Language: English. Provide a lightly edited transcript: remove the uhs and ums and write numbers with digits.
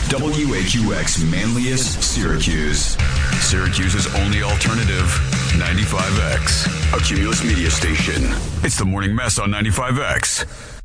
WHUX Manlius, Syracuse. Syracuse's only alternative, 95X. A Cumulus media station. It's the Morning Mess on 95X.